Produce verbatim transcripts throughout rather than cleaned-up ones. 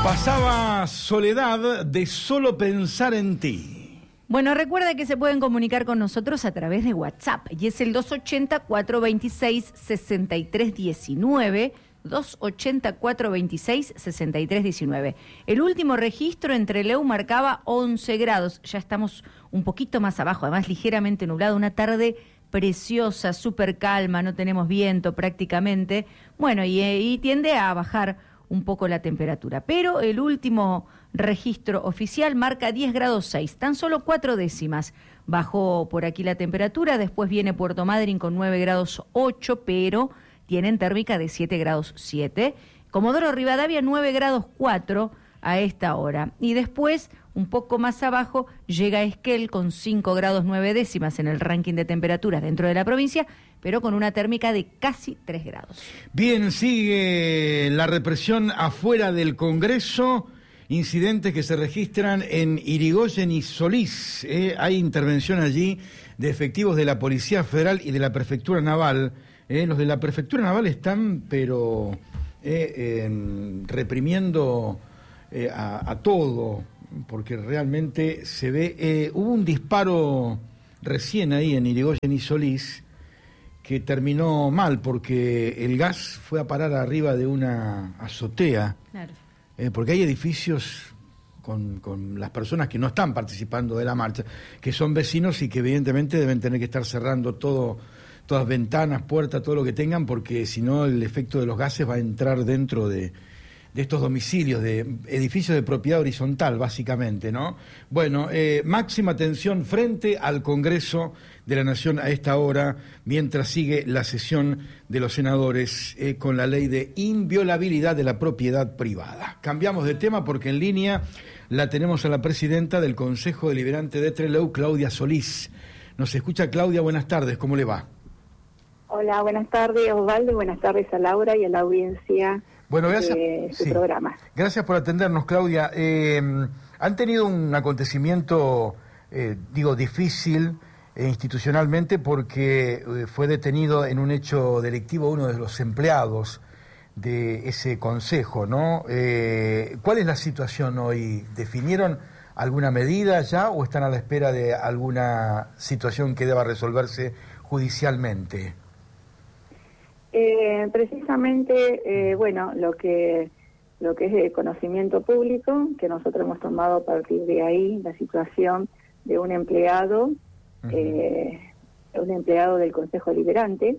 Pasaba Soledad de Solo Pensar en Ti. Bueno, recuerda que se pueden comunicar con nosotros a través de WhatsApp y es el dos ochenta, cuatrocientos veintiséis, sesenta y tres diecinueve, dos ochenta, cuatrocientos veintiséis, sesenta y tres diecinueve. El último registro en Trelew marcaba once grados, ya estamos un poquito más abajo, además ligeramente nublado, una tarde preciosa, súper calma, no tenemos viento prácticamente, bueno, y, y tiende a bajar un poco la temperatura, pero el último registro oficial marca diez grados seis, tan solo cuatro décimas. Bajó por aquí la temperatura, después viene Puerto Madryn con nueve grados ocho, pero tienen térmica de siete grados siete. Comodoro Rivadavia nueve grados cuatro a esta hora. Y después, un poco más abajo, llega Esquel con cinco grados nueve décimas en el ranking de temperaturas dentro de la provincia, pero con una térmica de casi tres grados. Bien, sigue la represión afuera del Congreso, incidentes que se registran en Irigoyen y Solís. Eh, hay intervención allí de efectivos de la Policía Federal y de la Prefectura Naval. Eh, los de la Prefectura Naval están, pero eh, eh, reprimiendo eh, a, a todo, porque realmente se ve... Eh, hubo un disparo recién ahí en Irigoyen y Solís, que terminó mal porque el gas fue a parar arriba de una azotea. Claro. Eh, porque hay edificios con, con las personas que no están participando de la marcha, que son vecinos y que evidentemente deben tener que estar cerrando todo, todas ventanas, puertas, todo lo que tengan, porque si no el efecto de los gases va a entrar dentro de, de estos domicilios, de edificios de propiedad horizontal, básicamente, ¿no? Bueno, eh, máxima atención frente al Congreso de la Nación a esta hora, mientras sigue la sesión de los senadores eh, con la ley de inviolabilidad de la propiedad privada. Cambiamos de tema porque en línea la tenemos a la presidenta del Consejo Deliberante de Trelew, Claudia Solís. Nos escucha Claudia, buenas tardes, ¿cómo le va? Hola, buenas tardes Osvaldo, y buenas tardes a Laura y a la audiencia bueno, gracias, de su sí. programa. Gracias por atendernos, Claudia. Eh, han tenido un acontecimiento, eh, digo, difícil eh, institucionalmente porque eh, fue detenido en un hecho delictivo uno de los empleados de ese consejo, ¿no? Eh, ¿Cuál es la situación hoy? ¿Definieron alguna medida ya o están a la espera de alguna situación que deba resolverse judicialmente? Eh, precisamente, eh, bueno, lo que lo que es de conocimiento público, que nosotros hemos tomado a partir de ahí, la situación de un empleado, uh-huh. eh, un empleado del Consejo Deliberante,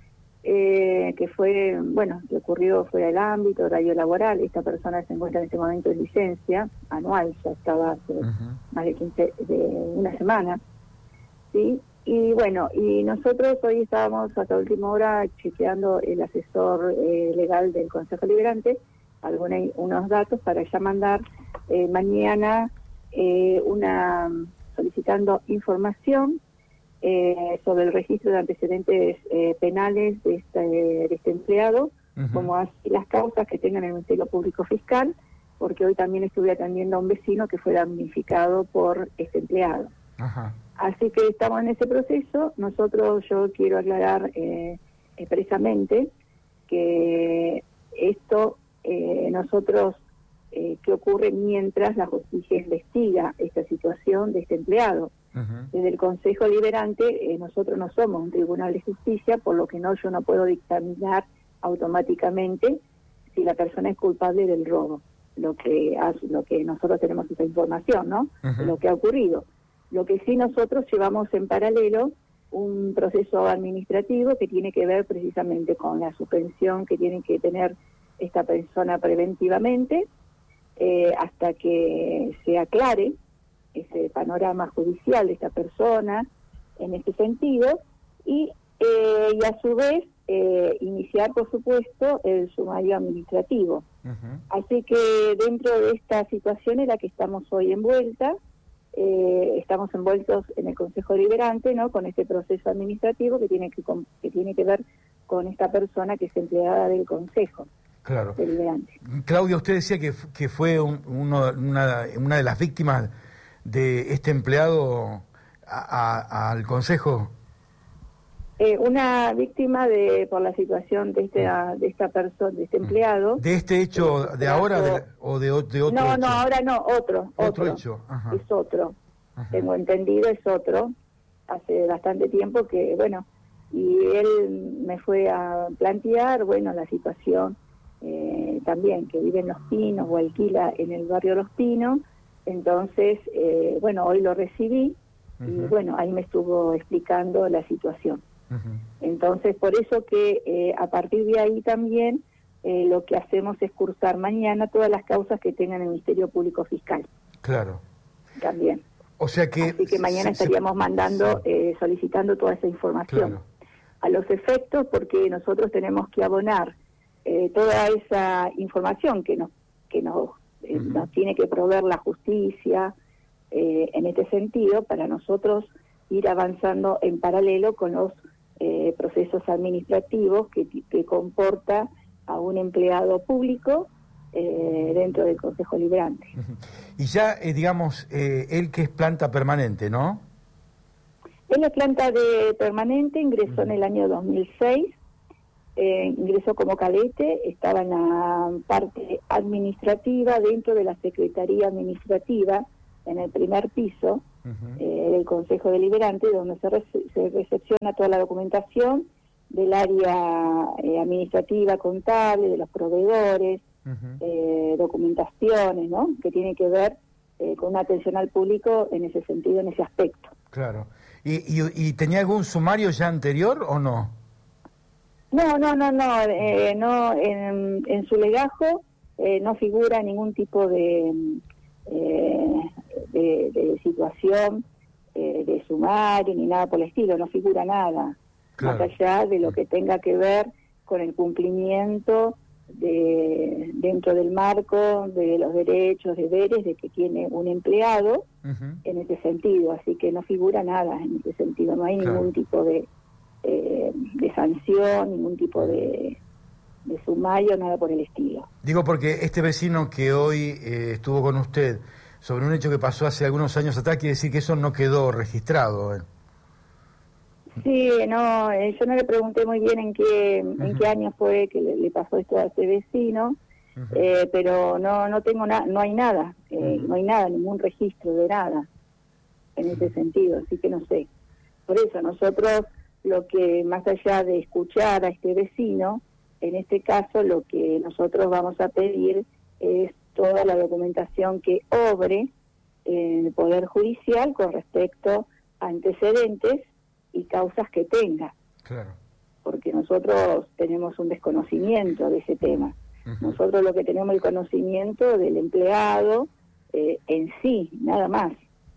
eh, que fue, bueno, que ocurrió fuera del ámbito horario laboral. Esta persona se encuentra en este momento en licencia anual, ya estaba hace uh-huh. más de quince, de una semana, ¿sí? Y bueno, y nosotros hoy estábamos hasta última hora chequeando el asesor eh, legal del Consejo Deliberante, algunos unos datos para ya mandar eh, mañana eh, una solicitando información eh, sobre el registro de antecedentes eh, penales de este, de este empleado, uh-huh. como así las causas que tengan el Ministerio Público Fiscal, porque hoy también estuve atendiendo a un vecino que fue damnificado por este empleado. Uh-huh. Así que estamos en ese proceso. Nosotros, yo quiero aclarar eh, expresamente que esto, eh, nosotros, eh, ¿qué ocurre mientras la justicia investiga esta situación de este empleado? Uh-huh. Desde el Consejo Deliberante, eh, nosotros no somos un tribunal de justicia, por lo que no yo no puedo dictaminar automáticamente si la persona es culpable del robo. Lo que, lo que nosotros tenemos esa información, ¿no? Uh-huh. Lo que ha ocurrido. Lo que sí nosotros llevamos en paralelo un proceso administrativo que tiene que ver precisamente con la suspensión que tiene que tener esta persona preventivamente eh, hasta que se aclare ese panorama judicial de esta persona en este sentido y, eh, y a su vez eh, iniciar por supuesto el sumario administrativo. Uh-huh. Así que dentro de esta situación en la que estamos hoy envuelta, Eh, estamos envueltos en el Consejo Deliberante, ¿no? Con este proceso administrativo que tiene que, con, que tiene que ver con esta persona que es empleada del Consejo claro. Deliberante. Claudia, usted decía que, que fue un, uno, una, una de las víctimas de este empleado a, a, al Consejo. Eh, una víctima de por la situación de esta de esta persona, de este empleado. ¿De este hecho de, de ahora de, o de, de otro no, hecho? No, ahora no, otro. Otro, otro. hecho. Ajá. Es otro. Ajá. Tengo entendido, es otro. Hace bastante tiempo que, bueno, y él me fue a plantear, bueno, la situación eh, también, que vive en Los Pinos o alquila en el barrio Los Pinos. Entonces, eh, bueno, hoy lo recibí y, uh-huh. bueno, ahí me estuvo explicando la situación. Uh-huh. Entonces, por eso que eh, a partir de ahí también eh, lo que hacemos es cursar mañana todas las causas que tengan el Ministerio Público Fiscal. Claro. También. O sea que... Así que mañana se, estaríamos mandando, sí. eh, solicitando toda esa información. Claro. A los efectos, porque nosotros tenemos que abonar eh, toda esa información que nos, que nos, eh, uh-huh. nos tiene que proveer la justicia, eh, en este sentido, para nosotros ir avanzando en paralelo con los eh, procesos administrativos que, que comporta a un empleado público eh, dentro del Consejo Liberante. Y ya, eh, digamos, eh, él que es planta permanente, ¿no? Él es planta de permanente, ingresó uh-huh. en el año dos mil seis, eh, ingresó como cadete, estaba en la parte administrativa, dentro de la Secretaría Administrativa, en el primer piso, Uh-huh. Eh, del Consejo Deliberante, donde se, re se recepciona toda la documentación del área eh, administrativa, contable, de los proveedores, uh-huh. eh, documentaciones, ¿no? Que tiene que ver eh, con una atención al público en ese sentido, en ese aspecto. Claro. ¿Y, y, y tenía algún sumario ya anterior o no? No, no, no, no. Eh, no en, en su legajo eh, no figura ningún tipo de... Eh, De, de situación, eh, de sumario, ni nada por el estilo, no figura nada, claro. Más allá de lo que tenga que ver con el cumplimiento de dentro del marco de los derechos, deberes de que tiene un empleado, uh-huh. en ese sentido, así que no figura nada en ese sentido, no hay claro. ningún tipo de, eh, de sanción, ningún tipo de, de sumario, nada por el estilo. Digo porque este vecino que hoy eh, estuvo con usted, sobre un hecho que pasó hace algunos años atrás, quiere decir que eso no quedó registrado. ¿eh? Sí, no, eh, yo no le pregunté muy bien en qué uh-huh. en qué año fue que le, le pasó esto a ese vecino, uh-huh. eh, pero no no tengo nada, no hay nada, eh, uh-huh. no hay nada, ningún registro de nada en ese sentido, así que no sé. Por eso nosotros, lo que más allá de escuchar a este vecino, en este caso lo que nosotros vamos a pedir es toda la documentación que obre en el Poder Judicial con respecto a antecedentes y causas que tenga. Claro. Porque nosotros tenemos un desconocimiento de ese tema. Uh-huh. Nosotros lo que tenemos el conocimiento del empleado eh, en sí, nada más.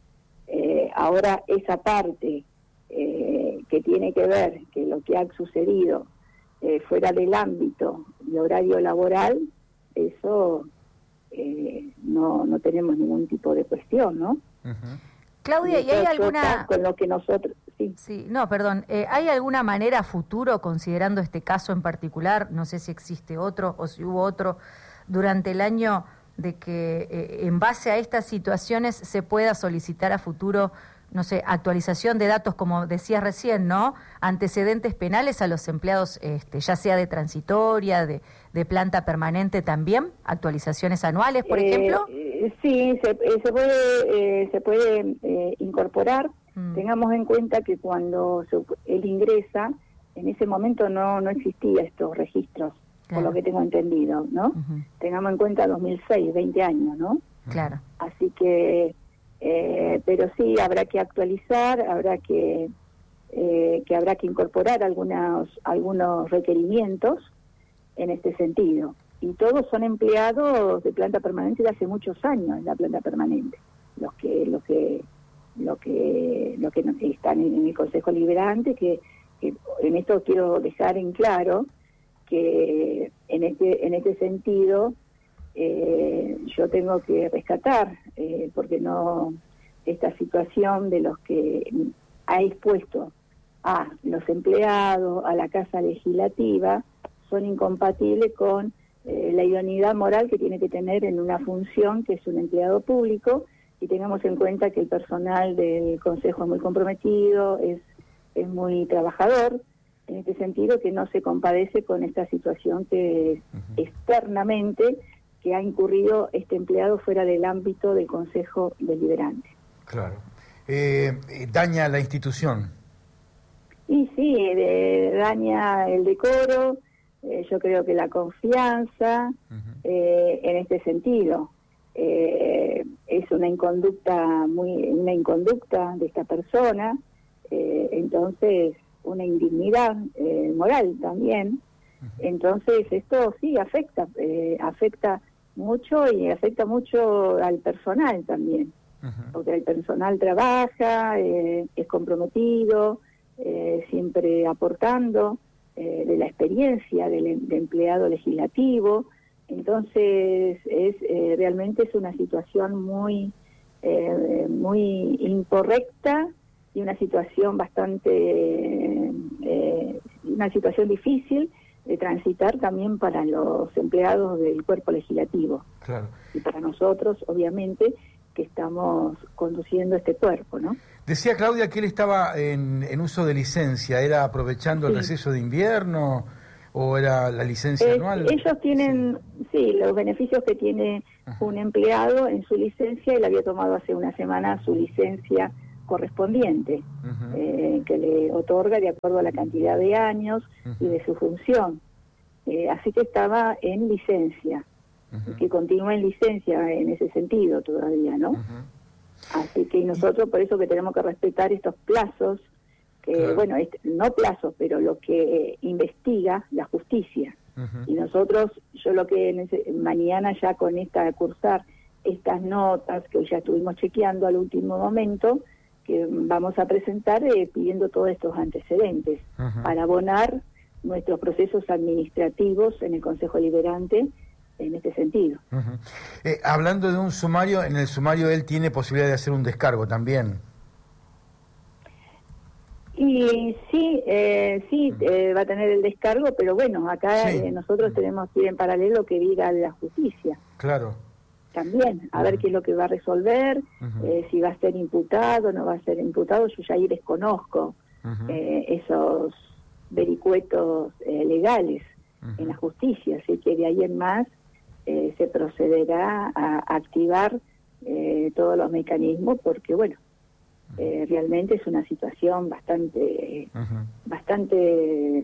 Eh, ahora esa parte eh, que tiene que ver, que lo que ha sucedido eh, fuera del ámbito de horario laboral, eso... Eh, no no tenemos ningún tipo de cuestión, ¿no? Uh-huh. Claudia, ¿y hay alguna...? Con lo que nosotros... Sí, sí no, perdón. Eh, ¿Hay alguna manera a futuro, considerando este caso en particular, no sé si existe otro o si hubo otro durante el año, de que eh, en base a estas situaciones se pueda solicitar a futuro, no sé, actualización de datos, como decías recién, ¿no? Antecedentes penales a los empleados, este, ya sea de transitoria, de, de planta permanente también, actualizaciones anuales, por eh, ejemplo. Eh, sí, se, eh, se puede, eh, se puede eh, incorporar. Mm. Tengamos en cuenta que cuando se, él ingresa, en ese momento no, no existía estos registros, claro. por lo que tengo entendido, ¿no? Uh-huh. Tengamos en cuenta dos mil seis, veinte años, ¿no? Claro. Así que... Eh, pero sí habrá que actualizar, habrá que eh, que habrá que incorporar algunos algunos requerimientos en este sentido, y todos son empleados de planta permanente de hace muchos años en la planta permanente, los que los que lo que lo que están en el Consejo Liberante, que, que en esto quiero dejar en claro que en este en este sentido Eh, yo tengo que rescatar, eh, porque no esta situación de los que ha expuesto a los empleados, a la Casa Legislativa, son incompatibles con eh, la idoneidad moral que tiene que tener en una función que es un empleado público, y tengamos en cuenta que el personal del Consejo es muy comprometido, es, es muy trabajador, en este sentido que no se compadece con esta situación que uh-huh. externamente que ha incurrido este empleado fuera del ámbito del Consejo Deliberante. Claro. Eh, ¿Daña la institución? Y sí, de, daña el decoro, eh, yo creo que la confianza, uh-huh. eh, en este sentido. Eh, es una inconducta muy una inconducta de esta persona, eh, entonces una indignidad eh, moral también. Uh-huh. Entonces esto sí afecta, eh, afecta mucho y afecta mucho al personal también, uh-huh. porque el personal trabaja, eh, es comprometido, eh, siempre aportando eh, de la experiencia del, del empleado legislativo. Entonces es eh, realmente es una situación muy eh, muy incorrecta y una situación bastante eh, una situación difícil de transitar también para los empleados del cuerpo legislativo. Claro. Y para nosotros, obviamente, que estamos conduciendo este cuerpo, ¿no? Decía Claudia que él estaba en, en uso de licencia, ¿era aprovechando sí. el receso de invierno o era la licencia eh, anual? Ellos tienen, sí. sí, los beneficios que tiene Ajá. un empleado en su licencia. Él había tomado hace una semana su licencia correspondiente, uh-huh. eh, que le otorga de acuerdo a la cantidad de años uh-huh. y de su función. Eh, así que estaba en licencia, uh-huh. que continúa en licencia en ese sentido todavía, ¿no? Uh-huh. Así que nosotros por eso que tenemos que respetar estos plazos, que claro. bueno, este, no plazos, pero lo que investiga la justicia. Uh-huh. Y nosotros, yo lo que nece- mañana ya con esta cursar estas notas que hoy ya estuvimos chequeando al último momento, que vamos a presentar eh, pidiendo todos estos antecedentes uh-huh. para abonar nuestros procesos administrativos en el Consejo Deliberante en este sentido. Uh-huh. Eh, hablando de un sumario, en el sumario él tiene posibilidad de hacer un descargo también. Y sí, eh, sí, uh-huh. eh, va a tener el descargo, pero bueno, acá sí. eh, nosotros uh-huh. tenemos que ir en paralelo que diga la justicia. Claro. También, a uh-huh. ver qué es lo que va a resolver, uh-huh. eh, si va a ser imputado, no va a ser imputado. Yo ya ahí desconozco uh-huh. eh, esos vericuetos eh, legales uh-huh. en la justicia, así que de ahí en más eh, se procederá a activar eh, todos los mecanismos, porque bueno, uh-huh. eh, realmente es una situación bastante, uh-huh. bastante,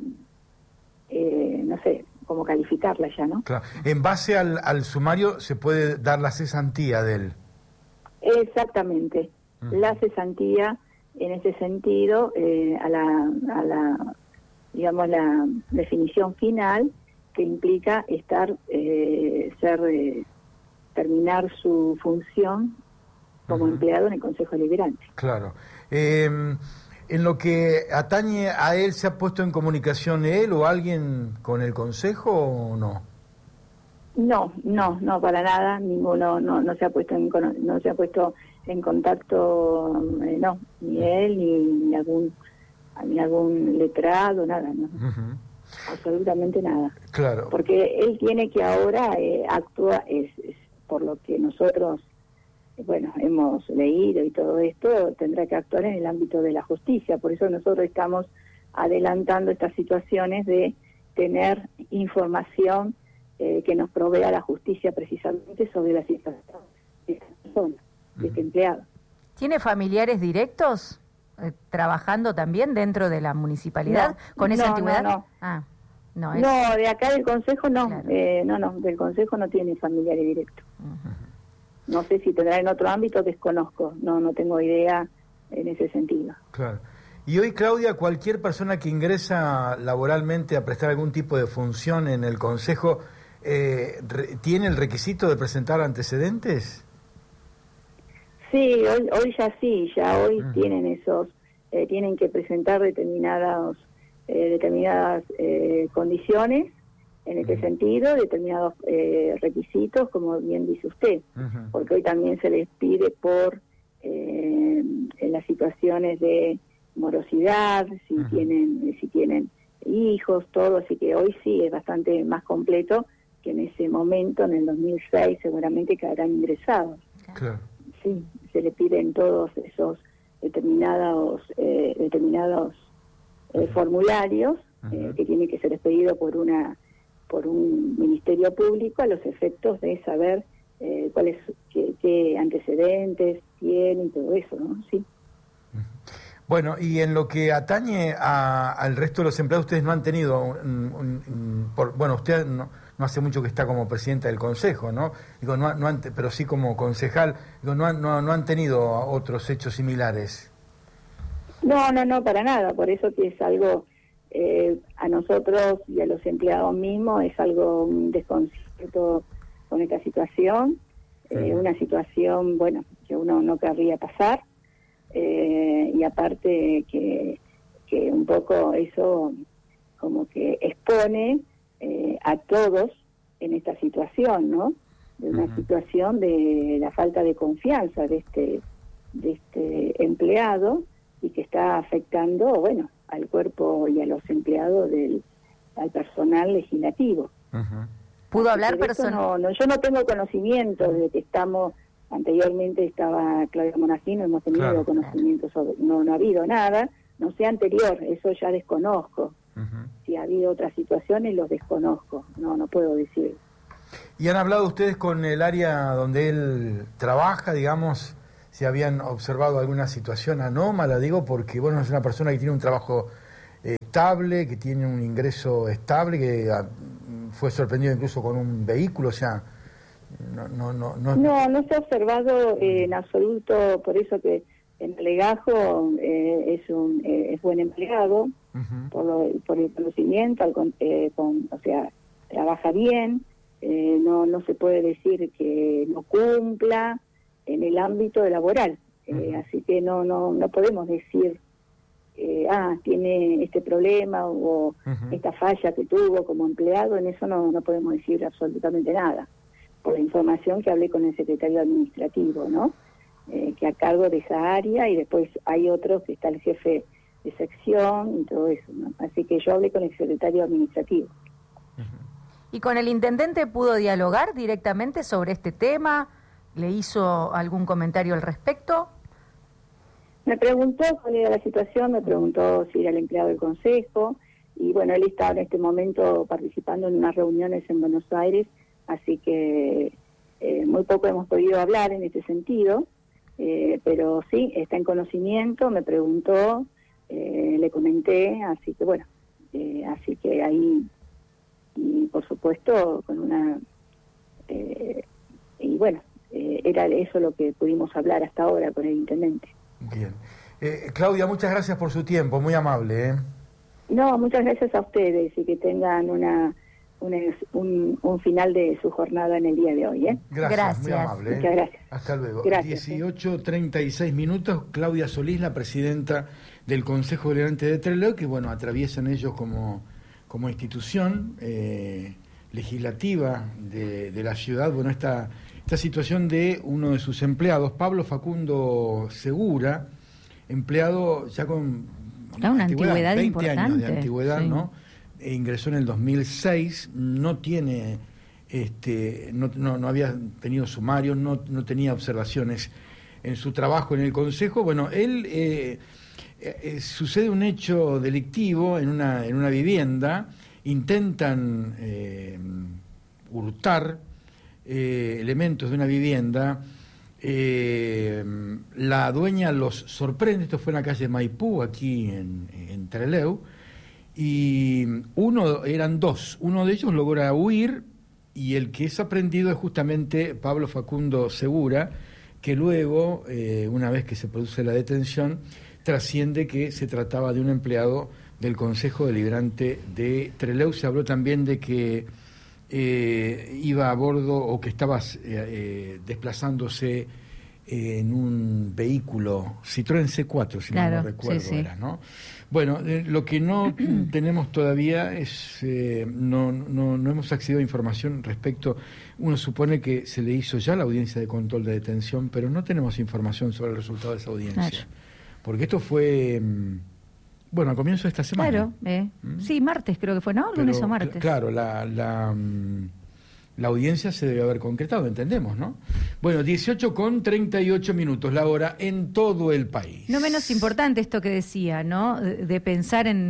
eh, no sé, cómo calificarla ya, ¿no? Claro. En base al, al sumario se puede dar la cesantía de él. Exactamente, uh-huh. la cesantía en ese sentido, eh, a la, a la, digamos, la definición final que implica estar, eh, ser, eh, terminar su función como uh-huh. empleado en el Consejo Deliberante. Claro. Eh, En lo que atañe a él, ¿se ha puesto en comunicación él o alguien con el Consejo o no? No, no, no, para nada, ninguno, no, no se ha puesto en, no se ha puesto en contacto, eh, no, ni él ni, ni algún, ni algún letrado, nada, no, uh-huh. absolutamente nada. Claro. Porque él tiene que ahora eh, actúa, es, es por lo que nosotros bueno, hemos leído y todo esto, tendrá que actuar en el ámbito de la justicia. Por eso nosotros estamos adelantando estas situaciones de tener información eh, que nos provea la justicia precisamente sobre la situación de esta persona, de este empleado. ¿Tiene familiares directos eh, trabajando también dentro de la municipalidad no, con esa no, antigüedad? No, no. Ah, no, es... no, de acá del Consejo no, claro. eh, no, no, del Consejo no tiene familiares directos. Uh-huh. No sé si tendrá en otro ámbito, desconozco, no no tengo idea en ese sentido. Claro. Y hoy, Claudia, cualquier persona que ingresa laboralmente a prestar algún tipo de función en el Consejo, eh, re, ¿tiene el requisito de presentar antecedentes? Sí, hoy, hoy ya sí, ya hoy uh-huh. tienen esos, eh, tienen que presentar determinados, eh, determinadas eh, condiciones, en este uh-huh. sentido, determinados eh, requisitos, como bien dice usted, uh-huh. porque hoy también se les pide por eh, en las situaciones de morosidad, si uh-huh. tienen si tienen hijos, todo, así que hoy sí es bastante más completo que en ese momento, en el dos mil seis, seguramente quedarán ingresados. Claro. Sí, se le piden todos esos determinados, eh, determinados eh, uh-huh. formularios, uh-huh. eh, que tiene que ser expedido por una por un ministerio público a los efectos de saber eh, cuáles qué, qué antecedentes tiene y todo eso, ¿no? Sí. Bueno, y en lo que atañe a, al resto de los empleados, ustedes no han tenido, un, un, un, por, bueno, usted no, no hace mucho que está como presidenta del Consejo, ¿no? Digo, no, no han, pero sí como concejal, digo, no han, no, no han tenido otros hechos similares. No, no, no, para nada, por eso que es algo, eh, a nosotros y a los empleados mismos, es algo un desconcierto con esta situación, sí. eh, una situación, bueno, que uno no querría pasar. Eh, y aparte que, que un poco eso como que expone eh, a todos en esta situación, ¿no? De una uh-huh. situación de la falta de confianza de este de este empleado y que está afectando, bueno, al cuerpo y a los empleados del al personal legislativo. Uh-huh. ¿Pudo hablar personal? No, no, yo no tengo conocimiento de que estamos. Anteriormente estaba Claudia Monagino, hemos tenido claro. conocimiento sobre, no, no ha habido nada, no sé anterior, eso ya desconozco. Uh-huh. Si ha habido otras situaciones, los desconozco, no, no puedo decir. ¿Y han hablado ustedes con el área donde él trabaja, digamos, si habían observado alguna situación anómala? Digo, porque, bueno, es una persona que tiene un trabajo eh, estable, que tiene un ingreso estable, que a, fue sorprendido incluso con un vehículo, o sea... No, no, no, no. no, no se ha observado eh, en absoluto, por eso que en Legajo eh, es un eh, es buen empleado, uh-huh. por, lo, por el conocimiento, al, eh, con, o sea, trabaja bien, eh, no no se puede decir que no cumpla en el ámbito laboral, uh-huh. eh, así que no no no podemos decir, eh, ah, tiene este problema o uh-huh. esta falla que tuvo como empleado, en eso no, no podemos decir absolutamente nada. Por la información que hablé con el secretario administrativo, ¿no? Eh, que a cargo de esa área, y después hay otro que está el jefe de sección y todo eso, ¿no? Así que yo hablé con el secretario administrativo. ¿Y con el intendente pudo dialogar directamente sobre este tema? ¿Le hizo algún comentario al respecto? Me preguntó cuál era la situación, me preguntó si era el empleado del consejo, y bueno, él estaba en este momento participando en unas reuniones en Buenos Aires, así que eh, muy poco hemos podido hablar en este sentido, eh, pero sí, está en conocimiento, me preguntó, eh, le comenté, así que bueno, eh, así que ahí, y por supuesto, con una... Eh, y bueno, eh, era eso lo que pudimos hablar hasta ahora con el intendente. Bien. Eh, Claudia, muchas gracias por su tiempo, muy amable. ¿eh? No, muchas gracias a ustedes y que tengan una... Un, un, un final de su jornada en el día de hoy. ¿eh? Gracias, gracias, muy amable. ¿eh? Muchas gracias. Hasta luego. Gracias, dieciocho treinta y seis minutos, Claudia Solís, la presidenta del Consejo Deliberante de Trelew, que bueno, atraviesan ellos como, como institución eh, legislativa de, de la ciudad, bueno, esta, esta situación de uno de sus empleados, Pablo Facundo Segura, empleado ya con una antigüedad, antigüedad veinte importante. Años de antigüedad, sí. ¿no? E ingresó en el dos mil seis, no tiene, este, no, no, no había tenido sumarios, no, no tenía observaciones en su trabajo en el Consejo. Bueno, él eh, eh, sucede un hecho delictivo en una, en una vivienda, intentan eh, hurtar eh, elementos de una vivienda, eh, la dueña los sorprende, esto fue en la calle Maipú, aquí en, en Trelew, y uno, eran dos, uno de ellos logra huir y el que es aprendido es justamente Pablo Facundo Segura, que luego, eh, una vez que se produce la detención, trasciende que se trataba de un empleado del Consejo Deliberante de Trelew. Se habló también de que eh, iba a bordo o que estaba eh, eh, desplazándose en un vehículo Citroën C cuatro, si claro, no me recuerdo, sí, sí. era, ¿no? Bueno, eh, lo que no tenemos todavía es, eh, no, no, no hemos accedido a información respecto, uno supone que se le hizo ya la audiencia de control de detención, pero no tenemos información sobre el resultado de esa audiencia. Claro. Porque esto fue, bueno, a comienzo de esta semana. Claro, eh. ¿Mm? Sí, martes creo que fue, ¿no? Lunes o martes. Claro, la... la La audiencia se debe haber concretado, entendemos, ¿no? Bueno, dieciocho con treinta y ocho minutos, la hora en todo el país. No menos importante esto que decía, ¿no? De, de pensar en,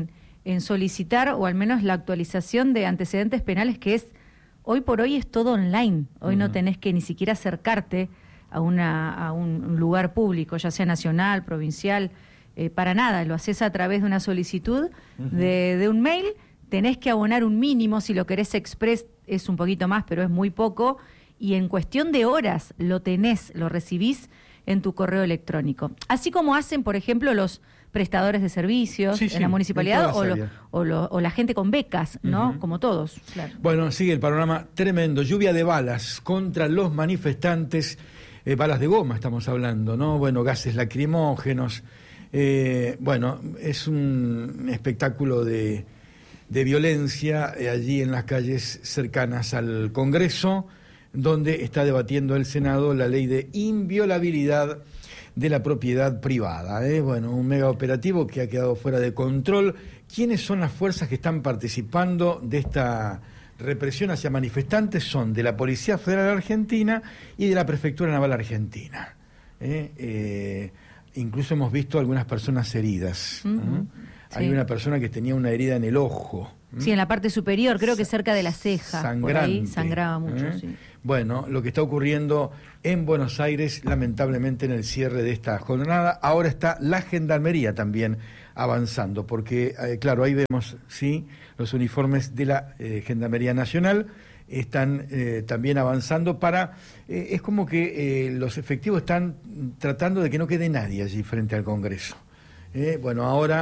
en solicitar o al menos la actualización de antecedentes penales, que es, hoy por hoy es todo online. Hoy uh-huh. no tenés que ni siquiera acercarte a, una, a un lugar público, ya sea nacional, provincial, eh, para nada. Lo haces a través de una solicitud uh-huh. de, de un mail. Tenés que abonar un mínimo, si lo querés express es un poquito más, pero es muy poco, y en cuestión de horas lo tenés, lo recibís en tu correo electrónico. Así como hacen, por ejemplo, los prestadores de servicios sí, en sí, la municipalidad o, lo, o, lo, o la gente con becas, ¿no? Uh-huh. Como todos. Claro. Bueno, sigue el panorama tremendo. Lluvia de balas contra los manifestantes, eh, balas de goma estamos hablando, ¿no? Bueno, gases lacrimógenos. Eh, bueno, es un espectáculo de, de violencia eh, allí en las calles cercanas al Congreso, donde está debatiendo el Senado la ley de inviolabilidad de la propiedad privada. ¿eh? Bueno, un mega operativo que ha quedado fuera de control. ¿Quiénes son las fuerzas que están participando de esta represión hacia manifestantes? Son de la Policía Federal Argentina y de la Prefectura Naval Argentina. ¿eh? Eh, incluso hemos visto algunas personas heridas. Uh-huh. ¿eh? Sí. Hay una persona que tenía una herida en el ojo. ¿eh? Sí, en la parte superior, creo que cerca de la ceja. Sangrante. Por ahí sangraba mucho, ¿eh? sí. Bueno, lo que está ocurriendo en Buenos Aires, lamentablemente en el cierre de esta jornada, ahora está la Gendarmería también avanzando, porque, eh, claro, ahí vemos, sí, los uniformes de la eh, Gendarmería Nacional están eh, también avanzando para, eh, es como que eh, los efectivos están tratando de que no quede nadie allí frente al Congreso. Eh, bueno, ahora